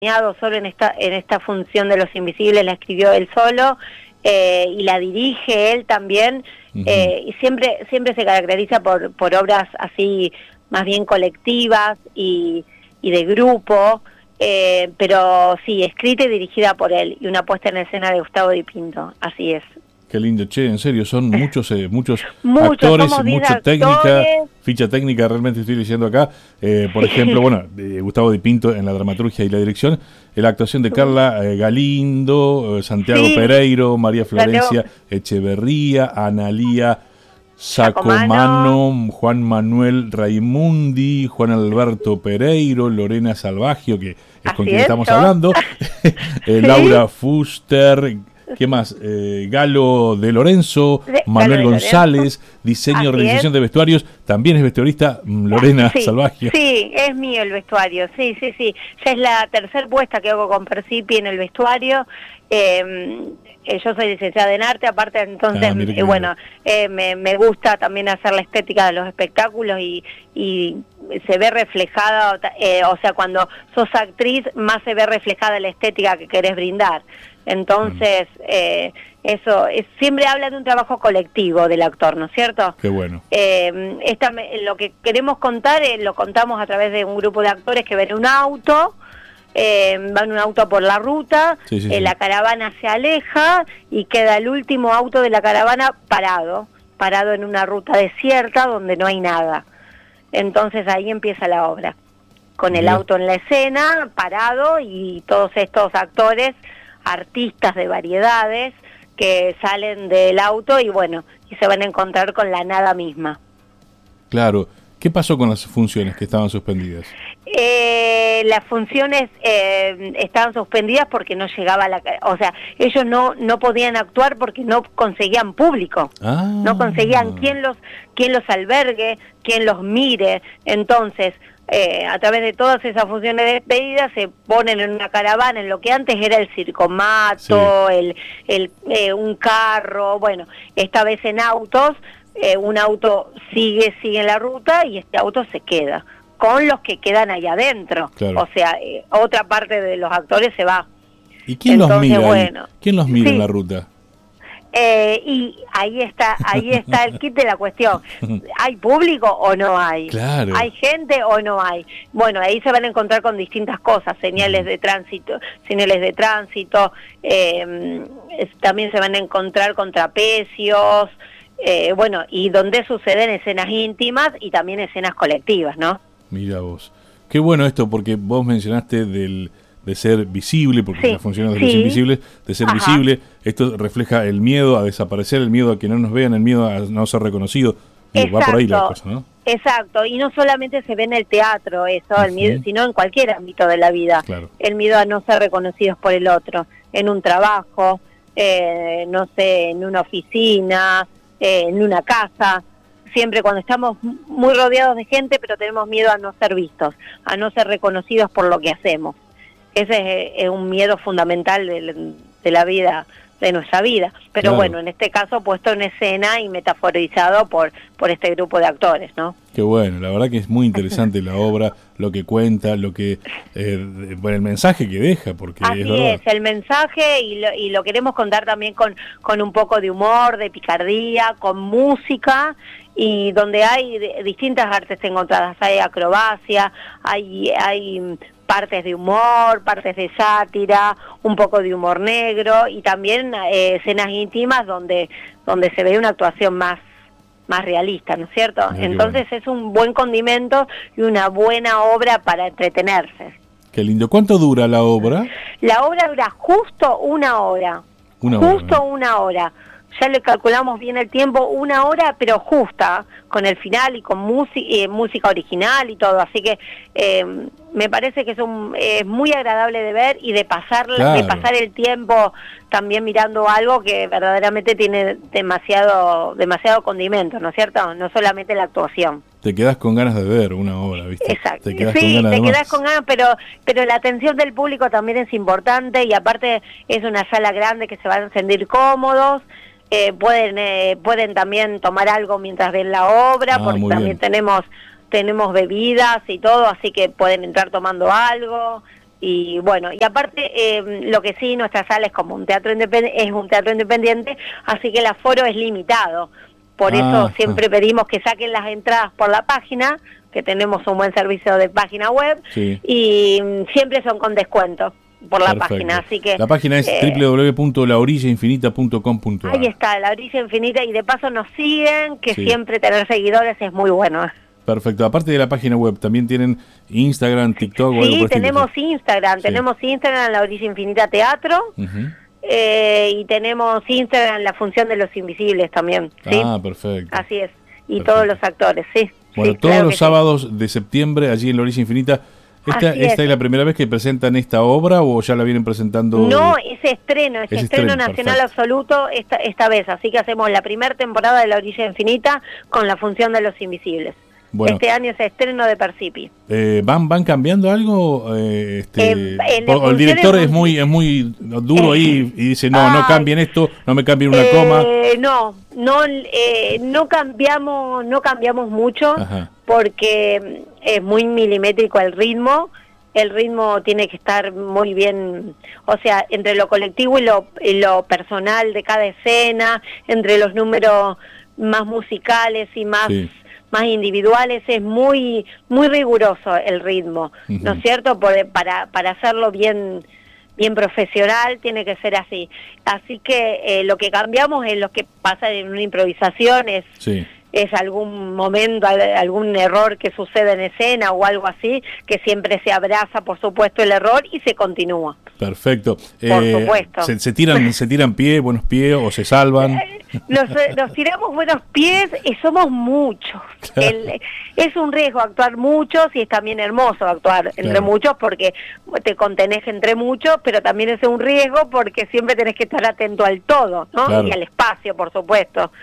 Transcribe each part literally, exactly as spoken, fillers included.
solo en esta en esta función de Los Invisibles, la escribió él solo eh, y la dirige él también. Uh-huh. eh, y siempre siempre se caracteriza por por obras así más bien colectivas y, y de grupo, eh, pero sí, escrita y dirigida por él, y una puesta en escena de Gustavo Di Pinto, así es. Qué lindo, che, en serio, son muchos eh, muchos Muchos, actores, mucha actores. técnica, ficha técnica, realmente estoy diciendo acá. Eh, por ejemplo, bueno, de Gustavo Di Pinto en la dramaturgia y la dirección, la actuación de Carla eh, Galindo, eh, Santiago sí. Pereiro, María Florencia Santiago. Echeverría, Analía Sacomano, Juan Manuel Raimundi, Juan Alberto Pereiro, Lorena Salvagio, que es Así con quien es, estamos ¿no? hablando, eh, ¿Sí? Laura Fuster. ¿Qué más? Eh, Galo de Lorenzo, de, Manuel de González, Lorenzo. Diseño y realización es. de vestuarios, también es vestuarista Lorena sí, Salvagio. Sí, es mío el vestuario, sí, sí, sí. Ya es la tercera puesta que hago con Percipi en el vestuario. Eh, yo soy licenciada en arte, aparte entonces, ah, eh, bueno, eh, me, me gusta también hacer la estética de los espectáculos y, y se ve reflejada, eh, o sea, cuando sos actriz más se ve reflejada la estética que querés brindar. Entonces, mm. eh, eso, es, siempre habla de un trabajo colectivo del actor, ¿no es cierto? Qué bueno. Eh, esta, lo que queremos contar, eh, lo contamos a través de un grupo de actores que ven un auto, eh, van un auto por la ruta, sí, sí, eh, sí. la caravana se aleja y queda el último auto de la caravana parado, parado en una ruta desierta donde no hay nada. Entonces ahí empieza la obra, con el Bien. auto en la escena, parado, y todos estos actores, artistas de variedades, que salen del auto y bueno, y se van a encontrar con la nada misma. Claro. ¿Qué pasó con las funciones que estaban suspendidas? Eh, las funciones eh, estaban suspendidas porque no llegaba la... O sea, ellos no no podían actuar porque no conseguían público. Ah. No conseguían quien los, quien los albergue, quien los mire. Entonces, eh, a través de todas esas funciones de despedida se ponen en una caravana, en lo que antes era el circomato, sí. el, el eh, un carro, bueno, esta vez en autos. Eh, un auto sigue sigue en la ruta y este auto se queda con los que quedan ahí adentro, claro. O sea, eh, otra parte de los actores se va. ¿Y quién Entonces, los mira? Bueno, ¿quién los mira sí. en la ruta? Eh, y ahí está ahí está el kit de la cuestión. ¿Hay público o no hay? Claro. ¿Hay gente o no hay? Bueno, ahí se van a encontrar con distintas cosas, señales de tránsito, señales de tránsito, eh, es, también se van a encontrar con trapecios. Eh, bueno, y donde suceden escenas íntimas y también escenas colectivas, ¿no? Mira vos. Qué bueno esto, porque vos mencionaste del de ser visible, porque sí, las funciones de sí. los invisibles, de ser Ajá. visible, esto refleja el miedo a desaparecer, el miedo a que no nos vean, el miedo a no ser reconocido. Digo, va por ahí la cosa, ¿no? Exacto, y no solamente se ve en el teatro eso, uh-huh. el miedo, sino en cualquier ámbito de la vida. Claro. El miedo a no ser reconocidos por el otro, en un trabajo, eh, no sé, en una oficina, Eh, en una casa, siempre cuando estamos muy rodeados de gente, pero tenemos miedo a no ser vistos, a no ser reconocidos por lo que hacemos. Ese es, es un miedo fundamental de, de la vida, de nuestra vida. Pero claro. bueno, en este caso puesto en escena y metaforizado por por este grupo de actores, ¿no? Qué bueno, la verdad que es muy interesante la obra, lo que cuenta, lo que eh, bueno, el mensaje que deja, porque Así es verdad. es, el mensaje y lo, y lo queremos contar también con, con un poco de humor, de picardía, con música, y donde hay distintas artes encontradas, hay acrobacia, hay hay partes de humor, partes de sátira, un poco de humor negro y también eh, escenas íntimas donde donde se ve una actuación más más realista, ¿no es cierto? Ah, Entonces bueno. es un buen condimento y una buena obra para entretenerse. Qué lindo. ¿Cuánto dura la obra? La obra dura justo una hora. Una justo hora, ¿no? una hora. Ya le calculamos bien el tiempo, una hora, pero justa, con el final y con música, eh, música original y todo. Así que eh, me parece que es, un, es muy agradable de ver y de pasar, claro. de pasar el tiempo también mirando algo que verdaderamente tiene demasiado demasiado condimento, ¿no es cierto? No solamente la actuación. Te quedás con ganas de ver una obra, ¿viste? Exacto. Te quedás sí, con ganas te de quedás más. con ganas, pero pero la atención del público también es importante y aparte es una sala grande que se van a sentir cómodos. Eh, pueden eh, pueden también tomar algo mientras ven la obra, ah, porque también bien. tenemos tenemos bebidas y todo, así que pueden entrar tomando algo. Y bueno, y aparte, eh, lo que sí, nuestra sala es como un teatro independiente, es un teatro independiente, así que el aforo es limitado. Por ah, eso siempre ah. pedimos que saquen las entradas por la página, que tenemos un buen servicio de página web, sí. y siempre son con descuento por la Perfecto. página, así que... La página es eh, doble u doble u doble u punto la orilla infinita punto com punto a r. Ahí está, La Orilla Infinita, y de paso nos siguen, que sí. siempre tener seguidores es muy bueno. Perfecto. Aparte de la página web, ¿también tienen Instagram, TikTok? Sí, o algo por tenemos estilo? Instagram. Sí. Tenemos Instagram, La Orilla Infinita Teatro. Uh-huh. eh, y tenemos Instagram, La Función de los Invisibles también. ¿sí? Ah, perfecto. Así es. Y perfecto. todos los actores, sí. Bueno, sí, todos claro los sábados sí. de septiembre, allí en La Orilla Infinita. ¿Esta, es. ¿Esta es la primera vez que presentan esta obra o ya la vienen presentando? No, es estreno, es, es estreno, estreno nacional perfecto. absoluto esta, esta vez. Así que hacemos la primera temporada de La Orilla Infinita con La Función de los Invisibles. Bueno, este año es estreno de Percipi. Eh, ¿van, ¿Van cambiando algo? Eh, este, eh, por, el director es muy es muy duro eh, ahí y dice, no, ay, no cambien esto, no me cambien una eh, coma. No, no, eh, no cambiamos, no cambiamos mucho. Ajá. Porque es muy milimétrico el ritmo. El ritmo tiene que estar muy bien, o sea, entre lo colectivo y lo, y lo personal de cada escena, entre los números más musicales y más... Sí. más individuales, es muy muy riguroso el ritmo, uh-huh. ¿no es cierto? Por, para para hacerlo bien bien profesional tiene que ser así. Así que eh, lo que cambiamos es lo que pasa en una improvisación, es, sí. es algún momento, algún error que sucede en escena o algo así, que siempre se abraza, por supuesto, el error y se continúa. Perfecto. Por eh, supuesto. ¿se, se tiran se tiran pie, buenos pies o se salvan? Nos, nos tiramos buenos pies y somos muchos. Claro. El, es un riesgo actuar muchos y es también hermoso actuar claro. entre muchos porque te contenés entre muchos, pero también es un riesgo porque siempre tenés que estar atento al todo, ¿no? Claro. Y al espacio, por supuesto.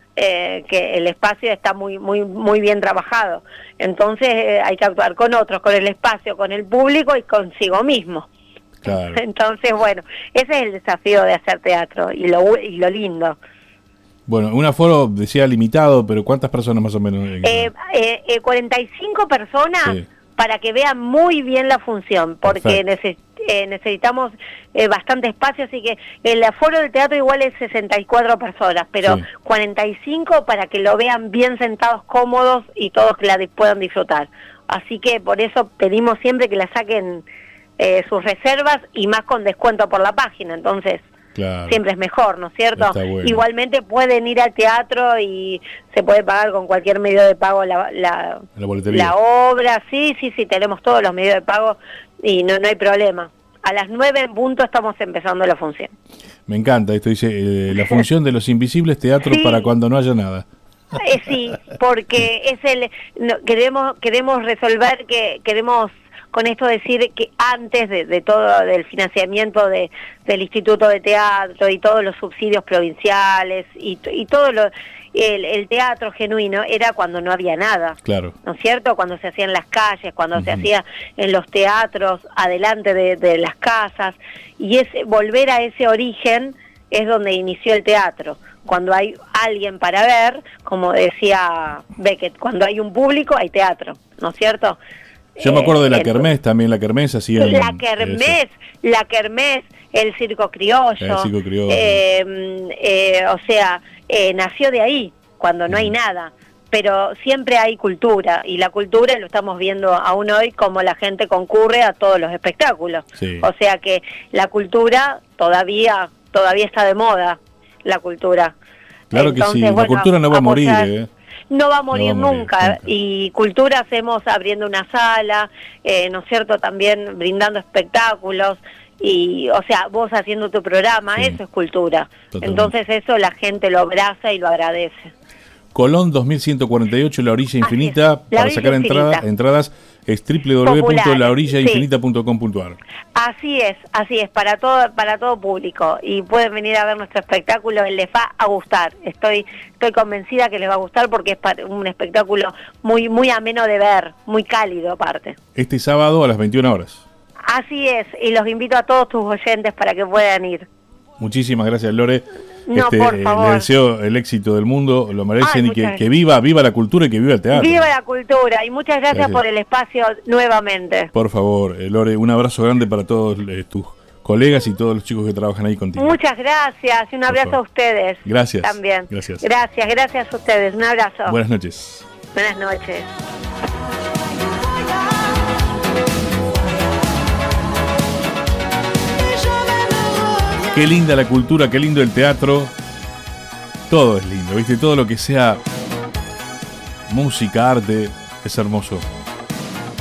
Eh, que el espacio está muy muy muy bien trabajado. Entonces eh, hay que actuar con otros, con el espacio, con el público y consigo mismo. Claro. Entonces, bueno, ese es el desafío de hacer teatro y lo y lo lindo. Bueno, un aforo decía limitado, pero ¿cuántas personas más o menos? Eh, eh, eh, cuarenta y cinco personas sí. para que vean muy bien la función, porque neces eh, necesitamos eh, bastante espacio, así que el aforo del teatro igual es sesenta y cuatro personas, pero sí. cuarenta y cinco para que lo vean bien sentados, cómodos y todos que la puedan disfrutar. Así que por eso pedimos siempre que la saquen eh, sus reservas y más con descuento por la página, entonces... Claro. Siempre es mejor, ¿no es cierto? Bueno. Igualmente pueden ir al teatro y se puede pagar con cualquier medio de pago la, la, la, la obra, sí, sí, sí, tenemos todos los medios de pago y no, no hay problema. A las nueve en punto estamos empezando la función. Me encanta, esto dice, eh, la función de los invisibles, teatro sí. para cuando no haya nada. Eh, sí, porque es el, no, queremos, queremos resolver, que queremos... con esto decir que antes de, de todo del financiamiento de, del Instituto de Teatro y todos los subsidios provinciales y, y todo lo, el, el teatro genuino era cuando no había nada, claro. ¿no es cierto? Cuando se hacía en las calles, cuando uh-huh. se hacía en los teatros, adelante de, de las casas, y ese, volver a ese origen es donde inició el teatro. Cuando hay alguien para ver, como decía Beckett, cuando hay un público hay teatro, ¿no es cierto? Yo me acuerdo de la kermés, también la kermés hacía... La kermés, la kermés, el circo criollo. El circo criollo. Eh, eh, o sea, eh, nació de ahí, cuando no hay nada. Pero siempre hay cultura, y la cultura lo estamos viendo aún hoy como la gente concurre a todos los espectáculos. Sí. O sea que la cultura todavía todavía está de moda, la cultura. Claro Entonces, que sí, bueno, la cultura no va a morir, ¿eh? No va a morir, no va a morir nunca. nunca, y cultura hacemos abriendo una sala, eh, ¿no es cierto?, también brindando espectáculos, y o sea, vos haciendo tu programa, sí. eso es cultura. Totalmente. Entonces eso la gente lo abraza y lo agradece. Colón dos mil ciento cuarenta y ocho, La Orilla Infinita, es. La para orilla sacar entrada, entradas es doble u doble u doble u punto la orilla infinita punto com punto a r. Así es, así es, para todo para todo público, y pueden venir a ver nuestro espectáculo, les va a gustar. Estoy estoy convencida que les va a gustar porque es un espectáculo muy muy ameno de ver, muy cálido aparte. Este sábado a las veintiuna horas. Así es, y los invito a todos tus oyentes para que puedan ir. Muchísimas gracias, Lore. No, este, por favor. Les deseo el éxito del mundo, lo merecen. Ay, y que, que viva viva la cultura y que viva el teatro. Viva la cultura y muchas gracias, gracias. por el espacio nuevamente. Por favor, eh, Lore, un abrazo grande para todos eh, tus colegas y todos los chicos que trabajan ahí contigo. Muchas gracias y un abrazo a ustedes. Gracias. También. Gracias. Gracias, gracias a ustedes. Un abrazo. Buenas noches. Buenas noches. Qué linda la cultura, qué lindo el teatro. Todo es lindo, ¿viste? Todo lo que sea música, arte, es hermoso.